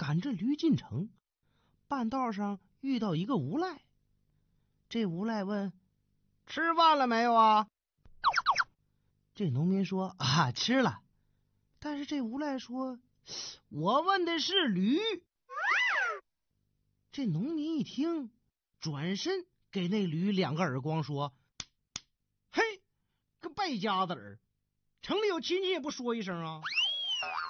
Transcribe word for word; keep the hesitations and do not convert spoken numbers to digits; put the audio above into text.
赶着驴进城，半道上遇到一个无赖。这无赖问：吃饭了没有啊？这农民说：啊，吃了。但是这无赖说：我问的是驴。这农民一听，转身给那驴两个耳光，说：嘿，个败家子儿，城里有亲戚也不说一声啊！